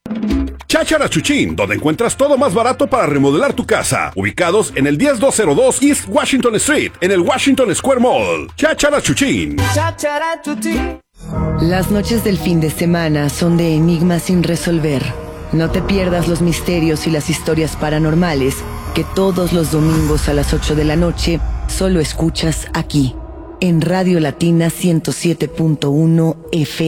Cháchara Chuchín, donde encuentras todo más barato para remodelar tu casa. Ubicados en el 10202 East Washington Street, en el Washington Square Mall. Cháchara Chuchín. Cháchara Chuchín. Las noches del fin de semana son de enigmas sin resolver. No te pierdas los misterios y las historias paranormales que todos los domingos a las 8 de la noche solo escuchas aquí, en Radio Latina 107.1 FM.